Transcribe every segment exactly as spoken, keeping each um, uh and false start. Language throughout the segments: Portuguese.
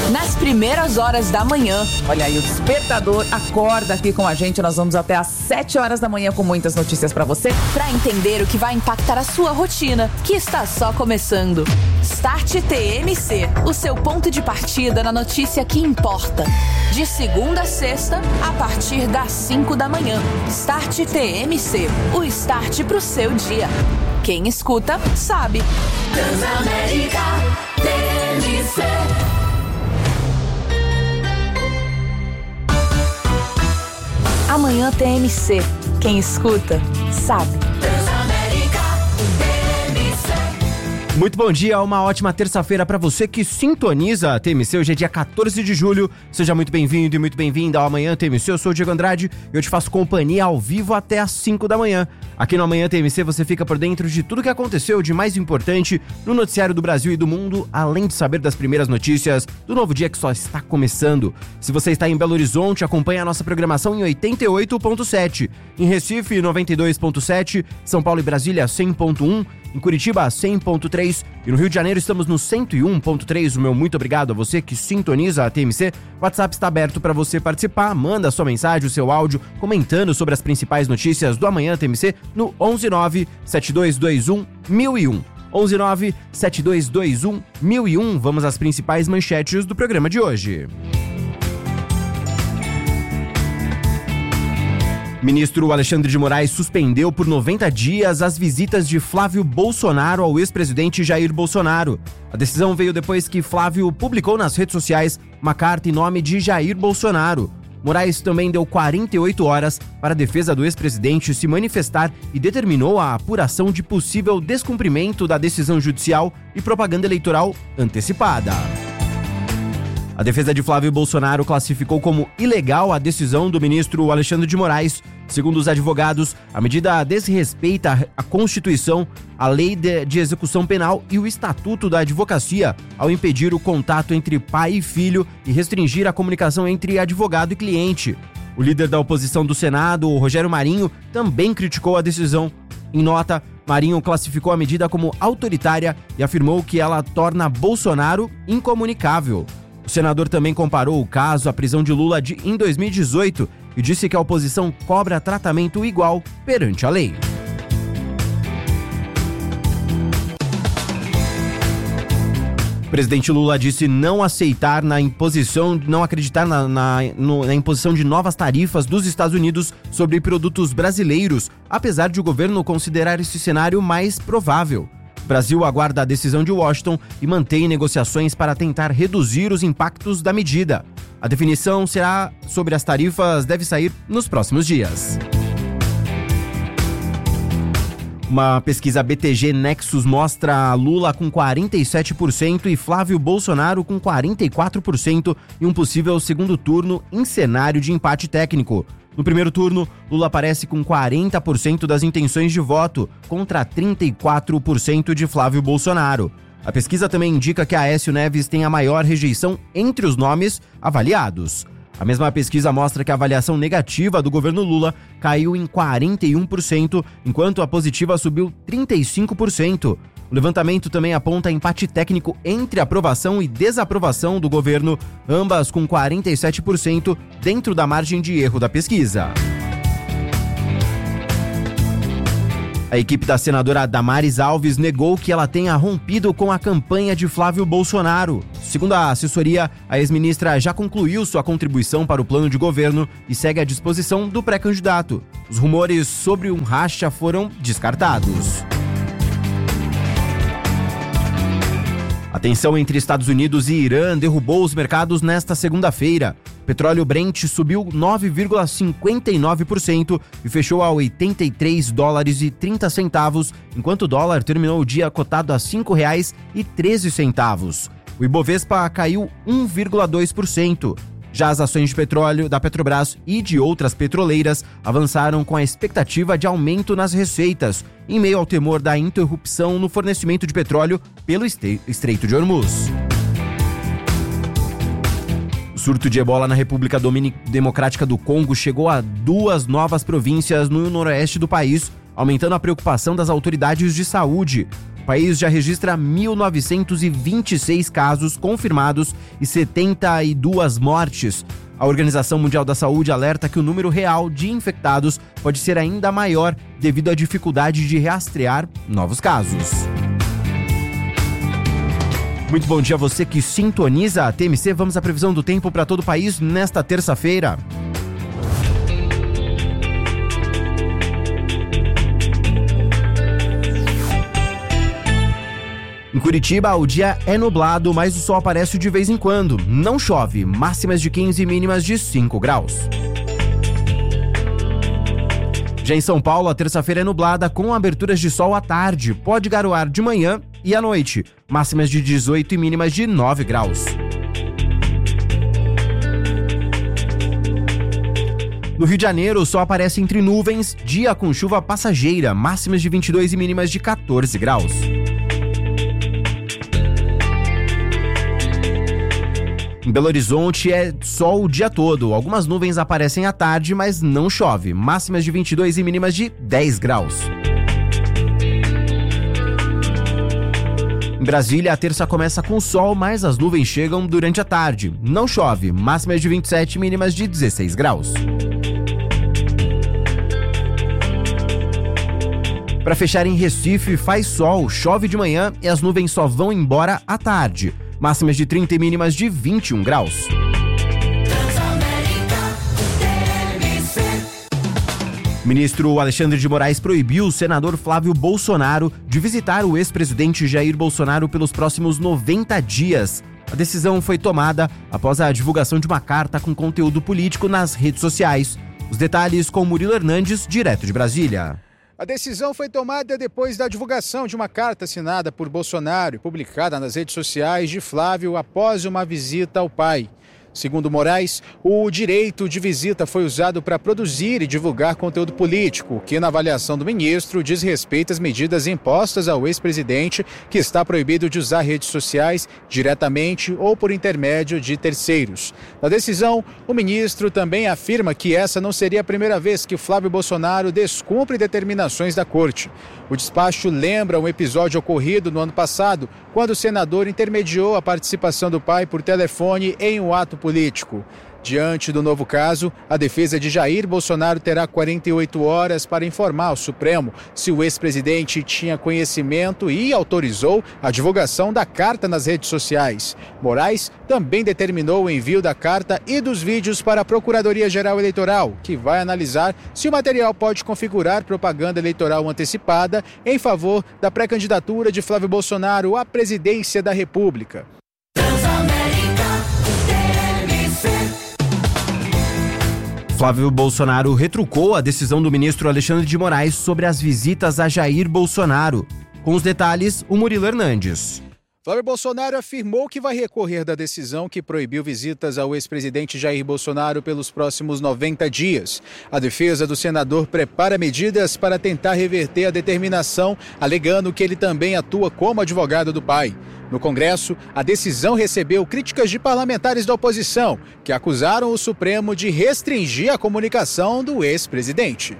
nas primeiras horas da manhã. Olha aí, o Despertador acorda aqui com a gente. Nós vamos até às sete horas da manhã com muitas notícias pra você. Pra entender o que vai impactar a sua rotina, que está só começando. Start T M C, o seu ponto de partida na notícia que importa. De segunda a sexta, a partir das cinco da manhã. Start T M C, o start pro seu dia. Quem escuta, sabe. Transamérica T M C. Amanhã T M C. Quem escuta, sabe. Muito bom dia, uma ótima terça-feira para você que sintoniza a T M C. Hoje é dia quatorze de julho. Seja muito bem-vindo e muito bem-vinda ao Amanhã T M C. Eu sou o Diego Andrade e eu te faço companhia ao vivo até às cinco da manhã. Aqui no Amanhã T M C você fica por dentro de tudo que aconteceu de mais importante no noticiário do Brasil e do mundo, além de saber das primeiras notícias do novo dia que só está começando. Se você está em Belo Horizonte, acompanhe a nossa programação em oitenta e oito ponto sete. Em Recife, noventa e dois ponto sete. São Paulo e Brasília, cem ponto um. Em Curitiba, cem ponto três. E no Rio de Janeiro estamos no cento e um ponto três. O meu muito obrigado a você que sintoniza a T M C. O WhatsApp está aberto para você participar. Manda a sua mensagem, o seu áudio, comentando sobre as principais notícias do Amanhã T M C no onze nove sete dois dois um mil e um. onze nove sete dois dois um mil e um. Vamos às principais manchetes do programa de hoje. Ministro Alexandre de Moraes suspendeu por noventa dias as visitas de Flávio Bolsonaro ao ex-presidente Jair Bolsonaro. A decisão veio depois que Flávio publicou nas redes sociais uma carta em nome de Jair Bolsonaro. Moraes também deu quarenta e oito horas para a defesa do ex-presidente se manifestar e determinou a apuração de possível descumprimento da decisão judicial e propaganda eleitoral antecipada. A defesa de Flávio Bolsonaro classificou como ilegal a decisão do ministro Alexandre de Moraes. Segundo os advogados, a medida desrespeita a Constituição, a Lei de, de Execução Penal e o Estatuto da Advocacia, ao impedir o contato entre pai e filho e restringir a comunicação entre advogado e cliente. O líder da oposição do Senado, Rogério Marinho, também criticou a decisão. Em nota, Marinho classificou a medida como autoritária e afirmou que ela torna Bolsonaro incomunicável. O senador também comparou o caso à prisão de Lula de, em dois mil e dezoito e disse que a oposição cobra tratamento igual perante a lei. O presidente Lula disse não aceitar na imposição, não acreditar na, na, no, na imposição de novas tarifas dos Estados Unidos sobre produtos brasileiros, apesar de o governo considerar esse cenário mais provável. O Brasil aguarda a decisão de Washington e mantém negociações para tentar reduzir os impactos da medida. A definição será sobre as tarifas deve sair nos próximos dias. Uma pesquisa B T G Nexus mostra Lula com quarenta e sete por cento e Flávio Bolsonaro com quarenta e quatro por cento em um possível segundo turno em cenário de empate técnico. No primeiro turno, Lula aparece com quarenta por cento das intenções de voto, contra trinta e quatro por cento de Flávio Bolsonaro. A pesquisa também indica que Aécio Neves tem a maior rejeição entre os nomes avaliados. A mesma pesquisa mostra que a avaliação negativa do governo Lula caiu em quarenta e um por cento, enquanto a positiva subiu trinta e cinco por cento. O levantamento também aponta empate técnico entre aprovação e desaprovação do governo, ambas com quarenta e sete por cento dentro da margem de erro da pesquisa. A equipe da senadora Damares Alves negou que ela tenha rompido com a campanha de Flávio Bolsonaro. Segundo a assessoria, a ex-ministra já concluiu sua contribuição para o plano de governo e segue à disposição do pré-candidato. Os rumores sobre um racha foram descartados. A tensão entre Estados Unidos e Irã derrubou os mercados nesta segunda-feira. O petróleo Brent subiu nove vírgula cinquenta e nove por cento e fechou a oitenta e três dólares e trinta centavos, enquanto o dólar terminou o dia cotado a cinco reais e treze centavos. O Ibovespa caiu um vírgula dois por cento. Já as ações de petróleo da Petrobras e de outras petroleiras avançaram com a expectativa de aumento nas receitas, em meio ao temor da interrupção no fornecimento de petróleo pelo Estreito de Hormuz. O surto de ebola na República Democrática do Congo chegou a duas novas províncias no noroeste do país, aumentando a preocupação das autoridades de saúde. O país já registra mil novecentos e vinte e seis casos confirmados e setenta e duas mortes. A Organização Mundial da Saúde alerta que o número real de infectados pode ser ainda maior devido à dificuldade de rastrear novos casos. Muito bom dia a você que sintoniza a T M C. Vamos à previsão do tempo para todo o país nesta terça-feira. Em Curitiba, o dia é nublado, mas o sol aparece de vez em quando. Não chove, máximas de quinze e mínimas de cinco graus. Já em São Paulo, a terça-feira é nublada com aberturas de sol à tarde. Pode garoar de manhã e à noite, máximas de dezoito e mínimas de nove graus. No Rio de Janeiro, o sol aparece entre nuvens, dia com chuva passageira, máximas de vinte e dois e mínimas de quatorze graus. Em Belo Horizonte é sol o dia todo. Algumas nuvens aparecem à tarde, mas não chove. Máximas de vinte e dois e mínimas de dez graus. Em Brasília, a terça começa com sol, mas as nuvens chegam durante a tarde. Não chove. Máximas de vinte e sete e mínimas de dezesseis graus. Para fechar em Recife, faz sol, chove de manhã e as nuvens só vão embora à tarde. Máximas de trinta e mínimas de vinte e um graus. O ministro Alexandre de Moraes proibiu o senador Flávio Bolsonaro de visitar o ex-presidente Jair Bolsonaro pelos próximos noventa dias. A decisão foi tomada após a divulgação de uma carta com conteúdo político nas redes sociais. Os detalhes com Murilo Hernandes, direto de Brasília. A decisão foi tomada depois da divulgação de uma carta assinada por Bolsonaro e publicada nas redes sociais de Flávio após uma visita ao pai. Segundo Moraes, o direito de visita foi usado para produzir e divulgar conteúdo político, que, na avaliação do ministro, diz respeito às medidas impostas ao ex-presidente, que está proibido de usar redes sociais diretamente ou por intermédio de terceiros. Na decisão, o ministro também afirma que essa não seria a primeira vez que Flávio Bolsonaro descumpre determinações da corte. O despacho lembra um episódio ocorrido no ano passado, quando o senador intermediou a participação do pai por telefone em um ato político. Diante do novo caso, a defesa de Jair Bolsonaro terá quarenta e oito horas para informar ao Supremo se o ex-presidente tinha conhecimento e autorizou a divulgação da carta nas redes sociais. Moraes também determinou o envio da carta e dos vídeos para a Procuradoria-Geral Eleitoral, que vai analisar se o material pode configurar propaganda eleitoral antecipada em favor da pré-candidatura de Flávio Bolsonaro à presidência da República. Flávio Bolsonaro retrucou a decisão do ministro Alexandre de Moraes sobre as visitas a Jair Bolsonaro. Com os detalhes, o Murilo Hernandes. Flávio Bolsonaro afirmou que vai recorrer da decisão que proibiu visitas ao ex-presidente Jair Bolsonaro pelos próximos noventa dias. A defesa do senador prepara medidas para tentar reverter a determinação, alegando que ele também atua como advogado do pai. No Congresso, a decisão recebeu críticas de parlamentares da oposição, que acusaram o Supremo de restringir a comunicação do ex-presidente.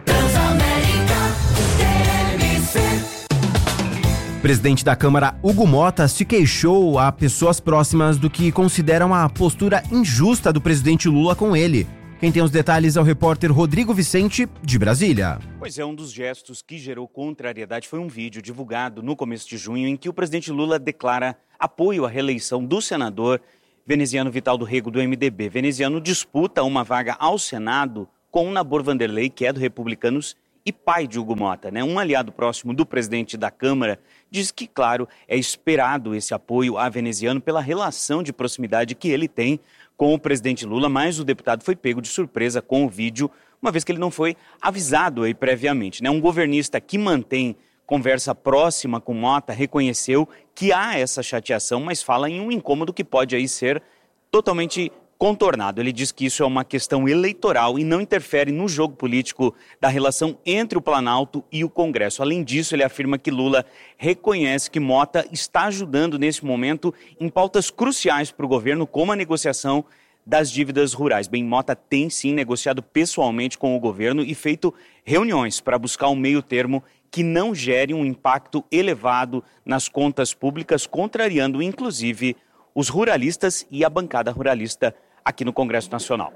O presidente da Câmara, Hugo Mota, se queixou a pessoas próximas do que consideram a postura injusta do presidente Lula com ele. Quem tem os detalhes é o repórter Rodrigo Vicente, de Brasília. Pois é, um dos gestos que gerou contrariedade foi um vídeo divulgado no começo de junho em que o presidente Lula declara apoio à reeleição do senador veneziano Vital do Rego, do M D B. Veneziano disputa uma vaga ao Senado com Nabor Vanderlei, que é do Republicanos e pai de Hugo Mota, né? Um aliado próximo do presidente da Câmara diz que, claro, é esperado esse apoio a Veneziano pela relação de proximidade que ele tem com o presidente Lula, mas o deputado foi pego de surpresa com o vídeo, uma vez que ele não foi avisado aí previamente, né? Um governista que mantém conversa próxima com Mota reconheceu que há essa chateação, mas fala em um incômodo que pode aí ser totalmente contornado. Ele diz que isso é uma questão eleitoral e não interfere no jogo político da relação entre o Planalto e o Congresso. Além disso, ele afirma que Lula reconhece que Mota está ajudando nesse momento em pautas cruciais para o governo, como a negociação das dívidas rurais. Bem, Mota tem sim negociado pessoalmente com o governo e feito reuniões para buscar um meio termo que não gere um impacto elevado nas contas públicas, contrariando inclusive os ruralistas e a bancada ruralista aqui no Congresso Nacional.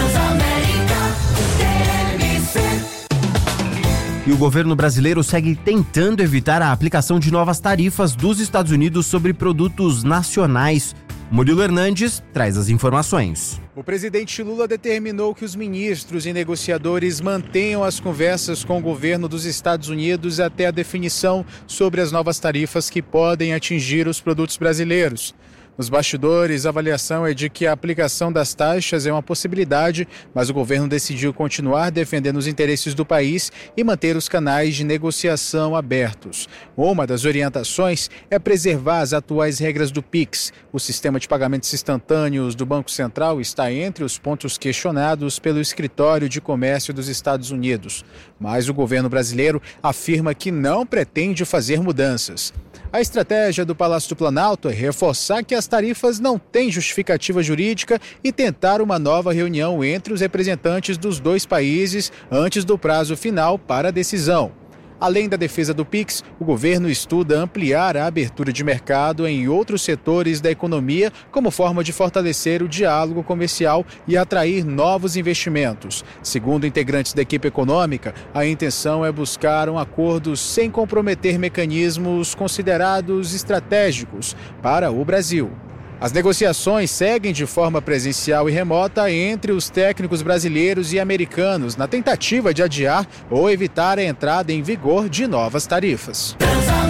E o governo brasileiro segue tentando evitar a aplicação de novas tarifas dos Estados Unidos sobre produtos nacionais. Murilo Hernandes traz as informações. O presidente Lula determinou que os ministros e negociadores mantenham as conversas com o governo dos Estados Unidos até a definição sobre as novas tarifas que podem atingir os produtos brasileiros. Nos bastidores, a avaliação é de que a aplicação das taxas é uma possibilidade, mas o governo decidiu continuar defendendo os interesses do país e manter os canais de negociação abertos. Uma das orientações é preservar as atuais regras do Pix. O sistema de pagamentos instantâneos do Banco Central está entre os pontos questionados pelo Escritório de Comércio dos Estados Unidos. Mas o governo brasileiro afirma que não pretende fazer mudanças. A estratégia do Palácio do Planalto é reforçar que as tarifas não têm justificativa jurídica e tentar uma nova reunião entre os representantes dos dois países antes do prazo final para a decisão. Além da defesa do Pix, o governo estuda ampliar a abertura de mercado em outros setores da economia como forma de fortalecer o diálogo comercial e atrair novos investimentos. Segundo integrantes da equipe econômica, a intenção é buscar um acordo sem comprometer mecanismos considerados estratégicos para o Brasil. As negociações seguem de forma presencial e remota entre os técnicos brasileiros e americanos na tentativa de adiar ou evitar a entrada em vigor de novas tarifas.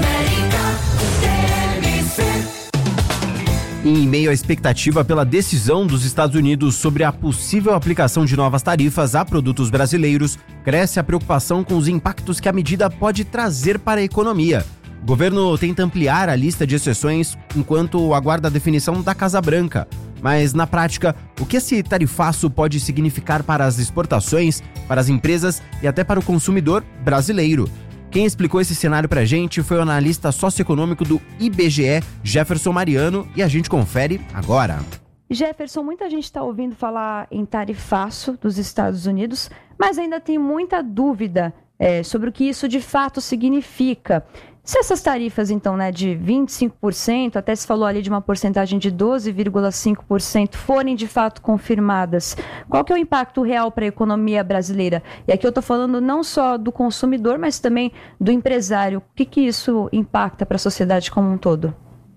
Em meio à expectativa pela decisão dos Estados Unidos sobre a possível aplicação de novas tarifas a produtos brasileiros, cresce a preocupação com os impactos que a medida pode trazer para a economia. O governo tenta ampliar a lista de exceções enquanto aguarda a definição da Casa Branca. Mas, na prática, o que esse tarifaço pode significar para as exportações, para as empresas e até para o consumidor brasileiro? Quem explicou esse cenário pra gente foi o analista socioeconômico do I B G E, Jefferson Mariano, e a gente confere agora. Jefferson, muita gente está ouvindo falar em tarifaço dos Estados Unidos, mas ainda tem muita dúvida é, sobre o que isso de fato significa. Se essas tarifas, então, né, de vinte e cinco por cento, até se falou ali de uma porcentagem de doze vírgula cinco por cento, forem de fato confirmadas, qual que é o impacto real para a economia brasileira? E aqui eu estou falando não só do consumidor, mas também do empresário. O que, que isso impacta para a sociedade como um todo?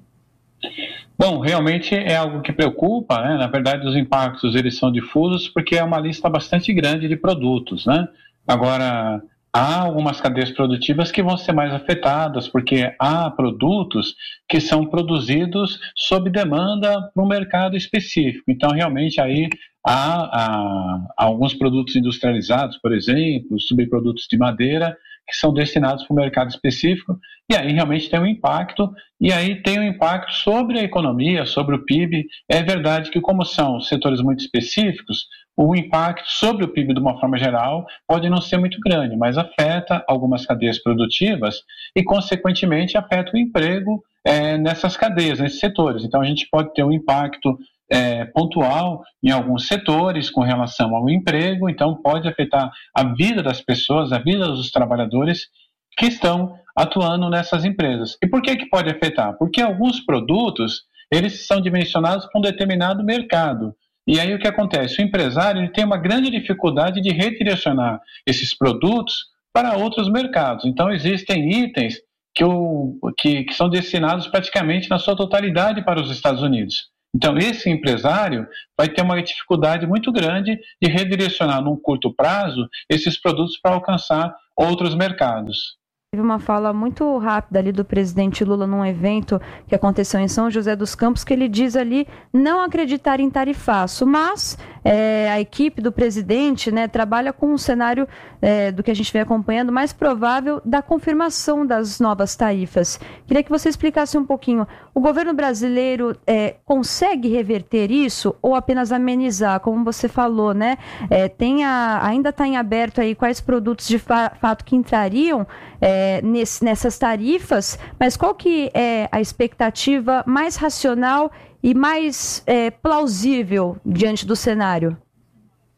Bom, realmente é algo que preocupa, né? Na verdade, os impactos eles são difusos porque é uma lista bastante grande de produtos, né? Agora, há algumas cadeias produtivas que vão ser mais afetadas, porque há produtos que são produzidos sob demanda para um mercado específico. Então, realmente, aí há, há, há alguns produtos industrializados, por exemplo, subprodutos de madeira, que são destinados para um mercado específico, e aí realmente tem um impacto, e aí tem um impacto sobre a economia, sobre o P I B. É verdade que, como são setores muito específicos, o impacto sobre o P I B de uma forma geral pode não ser muito grande, mas afeta algumas cadeias produtivas e, consequentemente, afeta o emprego é, nessas cadeias, nesses setores. Então, a gente pode ter um impacto é, pontual em alguns setores com relação ao emprego, então pode afetar a vida das pessoas, a vida dos trabalhadores que estão atuando nessas empresas. E por que que pode afetar? Porque alguns produtos, eles são dimensionados para um determinado mercado. E aí o que acontece? O empresário ele tem uma grande dificuldade de redirecionar esses produtos para outros mercados. Então existem itens que, o, que, que são destinados praticamente na sua totalidade para os Estados Unidos. Então esse empresário vai ter uma dificuldade muito grande de redirecionar num curto prazo esses produtos para alcançar outros mercados. Teve uma fala muito rápida ali do presidente Lula num evento que aconteceu em São José dos Campos, que ele diz ali não acreditar em tarifaço, mas é, a equipe do presidente, né, trabalha com um cenário é, do que a gente vem acompanhando mais provável da confirmação das novas tarifas. Queria que você explicasse um pouquinho, o governo brasileiro é, consegue reverter isso ou apenas amenizar, como você falou, né? É, tem a, ainda está em aberto aí quais produtos de fa- fato que entrariam É, nesse, nessas tarifas, mas qual que é a expectativa mais racional e mais é, plausível diante do cenário?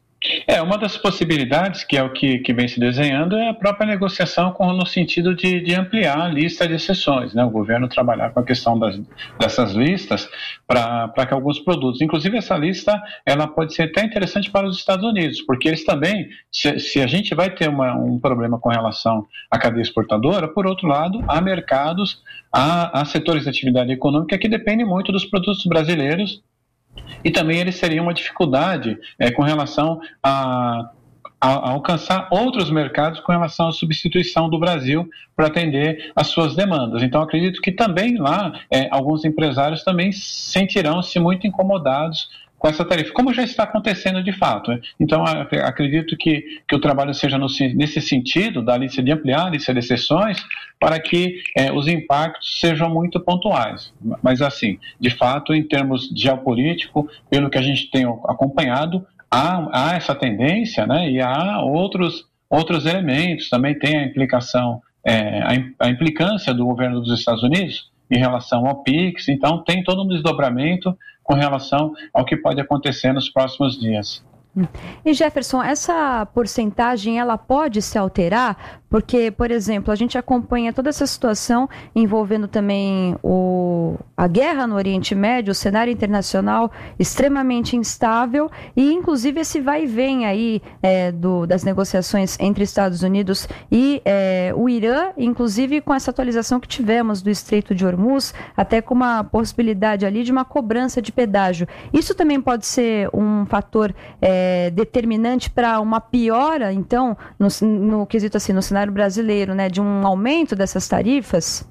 É, uma das possibilidades, que é o que, que vem se desenhando, é a própria negociação com, no sentido de, de ampliar a lista de exceções, né? O governo trabalhar com a questão das, dessas listas para que alguns produtos, inclusive essa lista, ela pode ser até interessante para os Estados Unidos, porque eles também, se, se a gente vai ter uma, um problema com relação à cadeia exportadora, por outro lado, há mercados, há, há setores de atividade econômica que dependem muito dos produtos brasileiros, e também eles seriam uma dificuldade é, com relação a, a, a alcançar outros mercados com relação à substituição do Brasil para atender às suas demandas. Então, acredito que também lá, é, alguns empresários também sentirão-se muito incomodados com essa tarifa, como já está acontecendo de fato. Né? Então, acredito que, que o trabalho seja no, nesse sentido, da lista de ampliar a lista de exceções, para que é, os impactos sejam muito pontuais. Mas, assim, de fato, em termos geopolítico, pelo que a gente tem acompanhado, há, há essa tendência, né? E há outros, outros elementos. Também tem a implicação, é, a, a implicância do governo dos Estados Unidos em relação ao PIX. Então, tem todo um desdobramento com relação ao que pode acontecer nos próximos dias. E Jefferson, essa porcentagem ela pode se alterar? Porque, por exemplo, a gente acompanha toda essa situação envolvendo também o, a guerra no Oriente Médio, o cenário internacional extremamente instável e, inclusive, esse vai e vem aí é, do, das negociações entre Estados Unidos e é, o Irã, inclusive com essa atualização que tivemos do Estreito de Hormuz, até com uma possibilidade ali de uma cobrança de pedágio. Isso também pode ser um fator é, determinante para uma piora, então, no, no quesito assim, no cenário brasileiro, né, de um aumento dessas tarifas?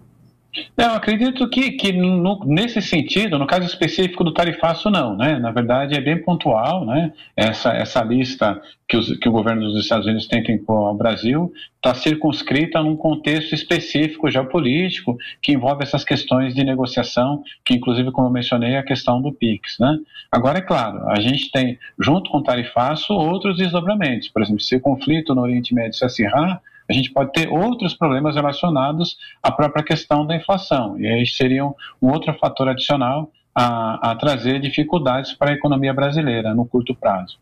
Eu acredito que, que no, nesse sentido, no caso específico do tarifaço, não, né? Na verdade, é bem pontual, né? Essa, essa lista que, os, que o governo dos Estados Unidos tenta impor ao Brasil está circunscrita num contexto específico geopolítico que envolve essas questões de negociação, que inclusive, como eu mencionei, é a questão do PIX, né? Agora, é claro, a gente tem, junto com o tarifaço, outros desdobramentos. Por exemplo, se o conflito no Oriente Médio se acirrar, a gente pode ter outros problemas relacionados à própria questão da inflação. E aí seria um, um outro fator adicional a, a trazer dificuldades para a economia brasileira no curto prazo.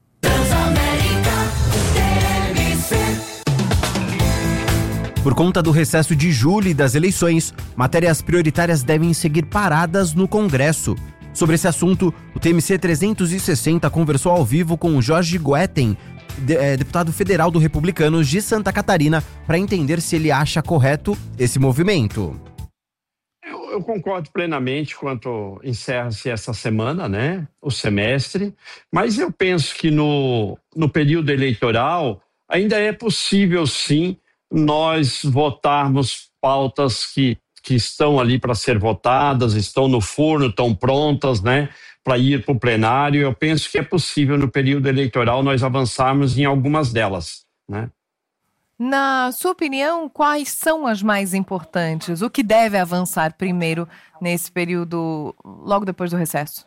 Por conta do recesso de julho e das eleições, matérias prioritárias devem seguir paradas no Congresso. Sobre esse assunto, o T M C trezentos e sessenta conversou ao vivo com Jorge Goetten, De, é, deputado federal do Republicanos de Santa Catarina, para entender se ele acha correto esse movimento. Eu, eu concordo plenamente quanto encerra-se essa semana, né, o semestre, mas eu penso que no, no período eleitoral ainda é possível, sim, nós votarmos pautas que, que estão ali para ser votadas, estão no forno, estão prontas, né, para ir para o plenário. Eu penso que é possível no período eleitoral nós avançarmos em algumas delas, né? Na sua opinião, quais são as mais importantes? O que deve avançar primeiro nesse período, logo depois do recesso?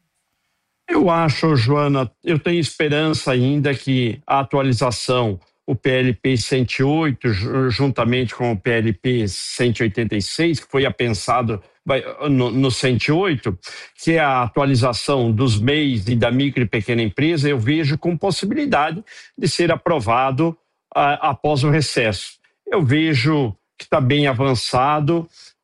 Eu acho, Joana, eu tenho esperança ainda que a atualização, o P L P cento e oito, juntamente com o P L P cento e oitenta e seis, que foi apensado no, no cento e oito, que é a atualização dos M E I e da micro e pequena empresa, eu vejo com possibilidade de ser aprovado a, após o recesso. Eu vejo que está bem avançado.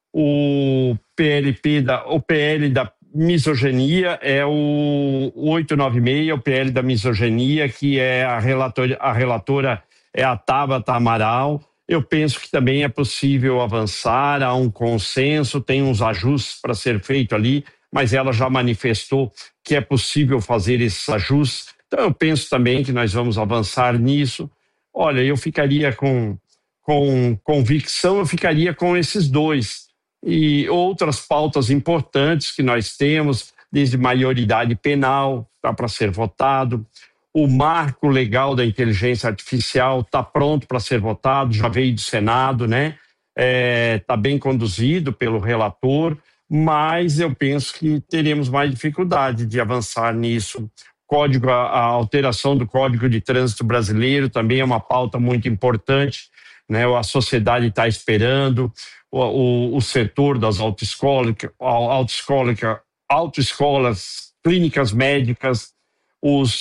O P L P da, o P L da misoginia é o oitocentos e noventa e seis, o P L da misoginia, que é a relatora, a relatora é a Tabata Amaral. Eu penso que também é possível avançar, há um consenso, tem uns ajustes para ser feito ali, mas ela já manifestou que é possível fazer esses ajustes. Então eu penso também que nós vamos avançar nisso. Olha, eu ficaria com, com convicção, eu ficaria com esses dois. E outras pautas importantes que nós temos, desde maioridade penal, está para ser votado. O marco legal da inteligência artificial está pronto para ser votado, já veio do Senado, né? Está é, bem conduzido pelo relator, mas eu penso que teremos mais dificuldade de avançar nisso. Código, a, a alteração do Código de Trânsito Brasileiro também é uma pauta muito importante, né? A sociedade está esperando, o, o, o setor das autoescolas, autoescolas, autoescolas, clínicas médicas, os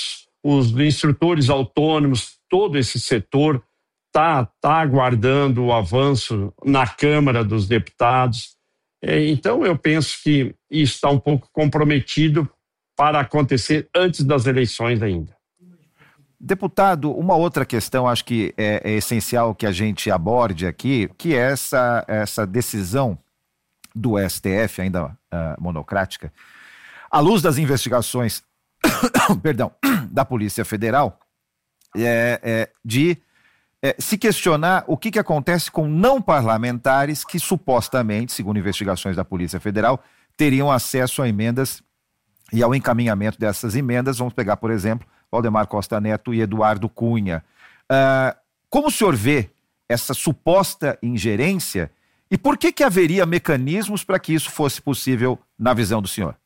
os instrutores autônomos, todo esse setor está tá aguardando o avanço na Câmara dos Deputados. Então, eu penso que isso está um pouco comprometido para acontecer antes das eleições ainda. Deputado, uma outra questão acho que é, é essencial que a gente aborde aqui, que é essa, essa decisão do S T F, ainda uh, monocrática, à luz das investigações perdão, da Polícia Federal, é, é, de é, se questionar o que, que acontece com não parlamentares que supostamente, segundo investigações da Polícia Federal, teriam acesso a emendas e ao encaminhamento dessas emendas. Vamos pegar, por exemplo, Valdemar Costa Neto e Eduardo Cunha. Uh, como o senhor vê essa suposta ingerência e por que, que haveria mecanismos para que isso fosse possível na visão do senhor?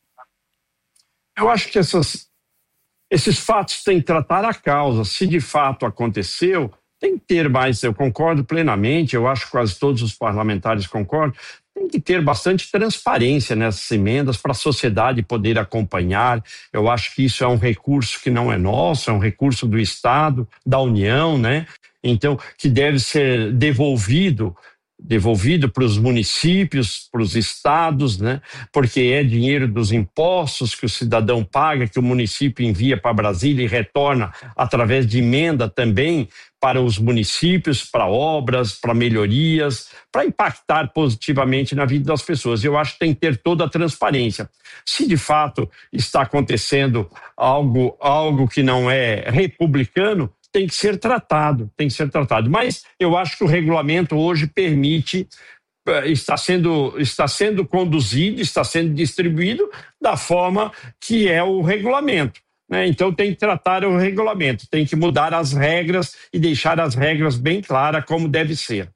Eu acho que essas, esses fatos têm que tratar a causa. Se de fato aconteceu, tem que ter mais, eu concordo plenamente, eu acho que quase todos os parlamentares concordam, tem que ter bastante transparência nessas emendas para a sociedade poder acompanhar. Eu acho que isso é um recurso que não é nosso, é um recurso do Estado, da União, né? Então, que deve ser devolvido devolvido para os municípios, para os estados, né? Porque é dinheiro dos impostos que o cidadão paga, que o município envia para Brasília e retorna através de emenda também para os municípios, para obras, para melhorias, para impactar positivamente na vida das pessoas. Eu acho que tem que ter toda a transparência. Se de fato está acontecendo algo, algo que não é republicano, tem que ser tratado, tem que ser tratado. Mas eu acho que o regulamento hoje permite, está sendo, está sendo conduzido, está sendo distribuído da forma que é o regulamento, né? Então tem que tratar o regulamento, tem que mudar as regras e deixar as regras bem claras como deve ser.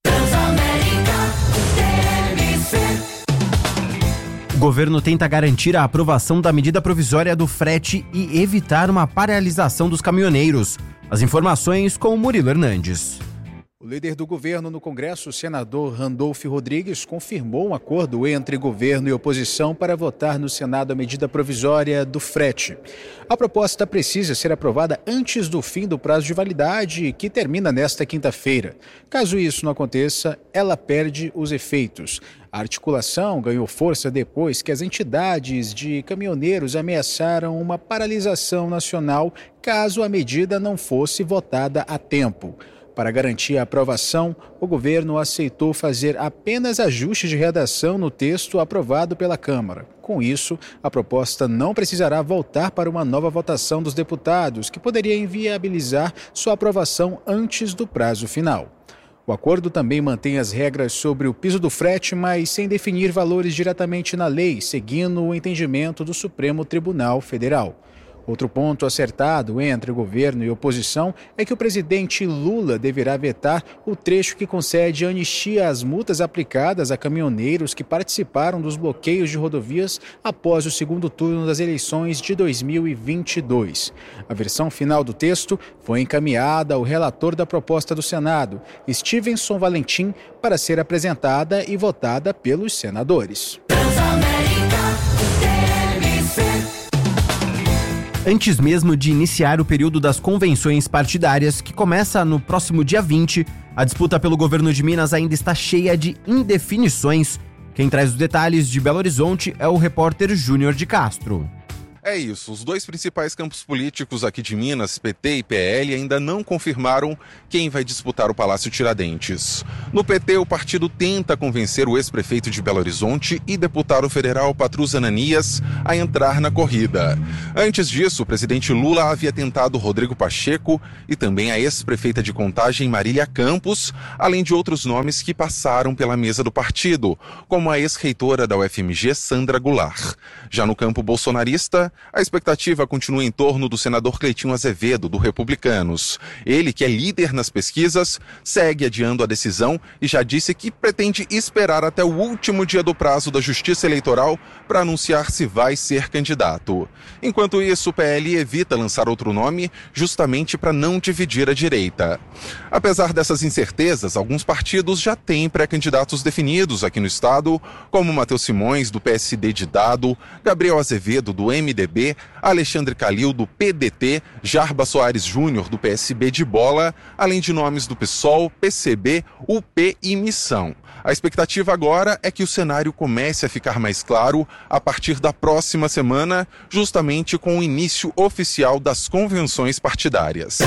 O governo tenta garantir a aprovação da medida provisória do frete e evitar uma paralisação dos caminhoneiros. As informações com o Murilo Hernandes. O líder do governo no Congresso, o senador Randolfo Rodrigues, confirmou um acordo entre governo e oposição para votar no Senado a medida provisória do frete. A proposta precisa ser aprovada antes do fim do prazo de validade, que termina nesta quinta-feira. Caso isso não aconteça, ela perde os efeitos. A articulação ganhou força depois que as entidades de caminhoneiros ameaçaram uma paralisação nacional caso a medida não fosse votada a tempo. Para garantir a aprovação, o governo aceitou fazer apenas ajustes de redação no texto aprovado pela Câmara. Com isso, a proposta não precisará voltar para uma nova votação dos deputados, que poderia inviabilizar sua aprovação antes do prazo final. O acordo também mantém as regras sobre o piso do frete, mas sem definir valores diretamente na lei, seguindo o entendimento do Supremo Tribunal Federal. Outro ponto acertado entre o governo e oposição é que o presidente Lula deverá vetar o trecho que concede anistia às multas aplicadas a caminhoneiros que participaram dos bloqueios de rodovias após o segundo turno das eleições de dois mil e vinte e dois. A versão final do texto foi encaminhada ao relator da proposta do Senado, Stevenson Valentim, para ser apresentada e votada pelos senadores. Antes mesmo de iniciar o período das convenções partidárias, que começa no próximo dia vinte, a disputa pelo governo de Minas ainda está cheia de indefinições. Quem traz os detalhes de Belo Horizonte é o repórter Júnior de Castro. É isso, os dois principais campos políticos aqui de Minas, P T e P L, ainda não confirmaram quem vai disputar o Palácio Tiradentes. No P T, o partido tenta convencer o ex-prefeito de Belo Horizonte e deputado federal Patrus Ananias a entrar na corrida. Antes disso, o presidente Lula havia tentado Rodrigo Pacheco e também a ex-prefeita de Contagem Marília Campos, além de outros nomes que passaram pela mesa do partido, como a ex-reitora da U F M G, Sandra Goulart. Já no campo bolsonarista, a expectativa continua em torno do senador Cleitinho Azevedo, do Republicanos. Ele, que é líder nas pesquisas, segue adiando a decisão e já disse que pretende esperar até o último dia do prazo da Justiça Eleitoral para anunciar se vai ser candidato. Enquanto isso, o P L evita lançar outro nome justamente para não dividir a direita. Apesar dessas incertezas, alguns partidos já têm pré-candidatos definidos aqui no estado, como Matheus Simões, do P S D de Dado, Gabriel Azevedo, do M D D B, Alexandre Calil, do P D T, Jarba Soares Júnior, do P S B de Bola, além de nomes do PSOL, P C B, U P e Missão. A expectativa agora é que o cenário comece a ficar mais claro a partir da próxima semana, justamente com o início oficial das convenções partidárias.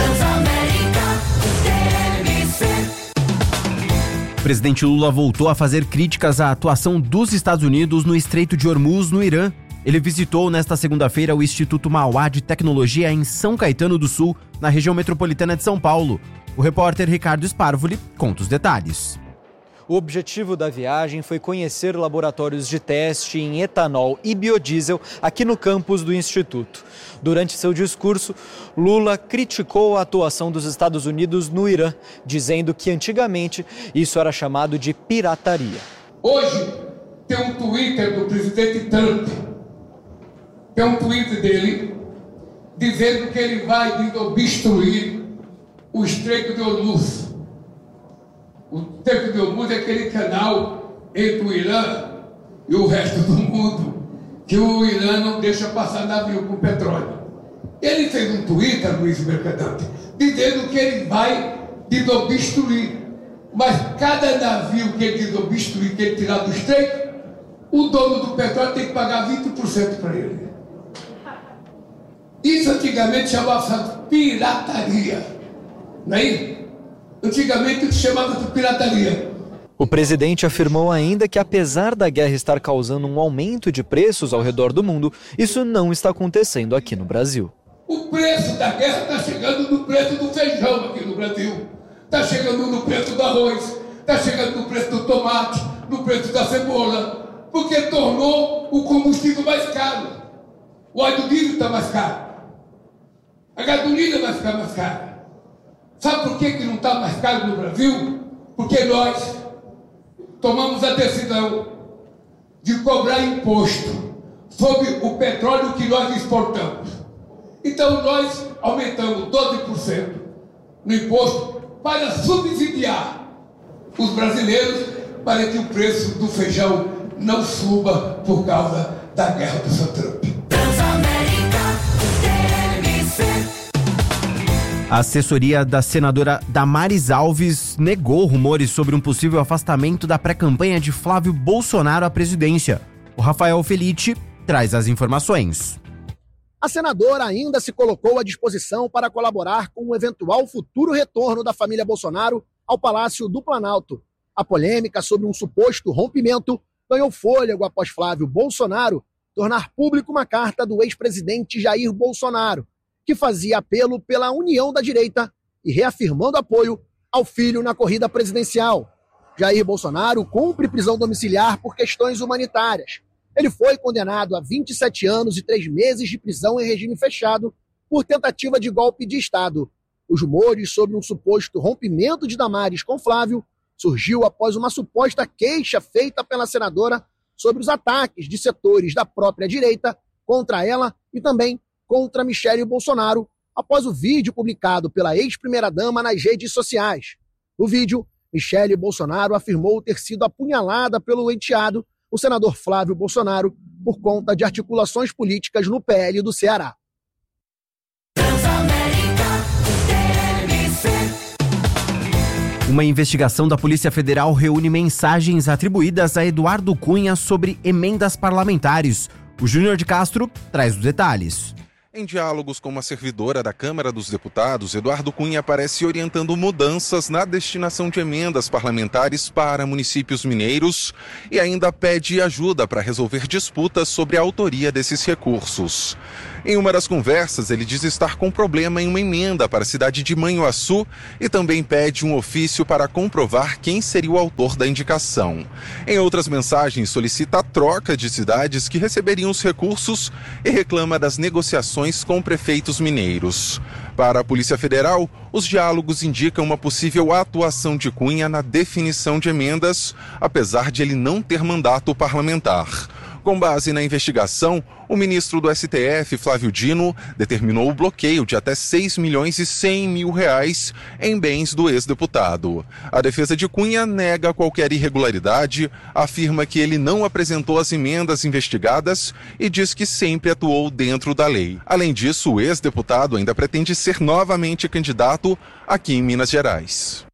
O presidente Lula voltou a fazer críticas à atuação dos Estados Unidos no Estreito de Hormuz, no Irã. Ele visitou nesta segunda-feira o Instituto Mauá de Tecnologia em São Caetano do Sul, na região metropolitana de São Paulo. O repórter Ricardo Sparvoli conta os detalhes. O objetivo da viagem foi conhecer laboratórios de teste em etanol e biodiesel aqui no campus do Instituto. Durante seu discurso, Lula criticou a atuação dos Estados Unidos no Irã, dizendo que antigamente isso era chamado de pirataria. Hoje tem um Twitter do presidente Trump, tem um tweet dele dizendo que ele vai obstruir o Estreito de Hormuz. O Estreito de Hormuz é aquele canal entre o Irã e o resto do mundo que o Irã não deixa passar navio com petróleo. Ele fez um Twitter, Luiz Mercadante, dizendo que ele vai desobstruir. Mas cada navio que ele desobstruir, que ele tirar do Estreito, o dono do petróleo tem que pagar vinte por cento para ele. Isso antigamente chamava pirataria, não é isso? Antigamente se chamava de pirataria. O presidente afirmou ainda que, apesar da guerra estar causando um aumento de preços ao redor do mundo, isso não está acontecendo aqui no Brasil. O preço da guerra está chegando no preço do feijão aqui no Brasil, está chegando no preço do arroz, está chegando no preço do tomate, no preço da cebola, porque tornou o combustível mais caro. O óleo diesel está mais caro, a gasolina vai ficar mais cara. Sabe por que, que não está mais caro no Brasil? Porque nós tomamos a decisão de cobrar imposto sobre o petróleo que nós exportamos. Então nós aumentamos doze por cento no imposto para subsidiar os brasileiros, para que o preço do feijão não suba por causa da guerra do seu Trump. A assessoria da senadora Damares Alves negou rumores sobre um possível afastamento da pré-campanha de Flávio Bolsonaro à presidência. O Rafael Felice traz as informações. A senadora ainda se colocou à disposição para colaborar com um eventual futuro retorno da família Bolsonaro ao Palácio do Planalto. A polêmica sobre um suposto rompimento ganhou fôlego após Flávio Bolsonaro tornar público uma carta do ex-presidente Jair Bolsonaro, que fazia apelo pela união da direita e reafirmando apoio ao filho na corrida presidencial. Jair Bolsonaro cumpre prisão domiciliar por questões humanitárias. Ele foi condenado a vinte e sete anos e três meses de prisão em regime fechado por tentativa de golpe de Estado. Os rumores sobre um suposto rompimento de Damares com Flávio surgiu após uma suposta queixa feita pela senadora sobre os ataques de setores da própria direita contra ela e também contra Michele Bolsonaro, após o vídeo publicado pela ex-primeira-dama nas redes sociais. No vídeo, Michele Bolsonaro afirmou ter sido apunhalada pelo enteado, o senador Flávio Bolsonaro, por conta de articulações políticas no P L do Ceará. Uma investigação da Polícia Federal reúne mensagens atribuídas a Eduardo Cunha sobre emendas parlamentares. O Júnior de Castro traz os detalhes. Em diálogos com uma servidora da Câmara dos Deputados, Eduardo Cunha aparece orientando mudanças na destinação de emendas parlamentares para municípios mineiros e ainda pede ajuda para resolver disputas sobre a autoria desses recursos. Em uma das conversas, ele diz estar com problema em uma emenda para a cidade de Manhuaçu e também pede um ofício para comprovar quem seria o autor da indicação. Em outras mensagens, solicita a troca de cidades que receberiam os recursos e reclama das negociações com prefeitos mineiros. Para a Polícia Federal, os diálogos indicam uma possível atuação de Cunha na definição de emendas, apesar de ele não ter mandato parlamentar. Com base na investigação, o ministro do S T F, Flávio Dino, determinou o bloqueio de até seis milhões e cem mil reais em bens do ex-deputado. A defesa de Cunha nega qualquer irregularidade, afirma que ele não apresentou as emendas investigadas e diz que sempre atuou dentro da lei. Além disso, o ex-deputado ainda pretende ser novamente candidato aqui em Minas Gerais.